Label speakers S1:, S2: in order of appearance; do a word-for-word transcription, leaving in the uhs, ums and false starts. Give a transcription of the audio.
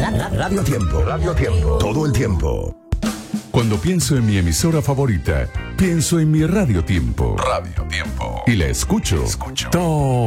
S1: Radio Tiempo. Radio Tiempo. Todo el tiempo.
S2: Cuando pienso en mi emisora favorita, pienso en mi Radio Tiempo. Radio Tiempo. Y la escucho, escucho. todo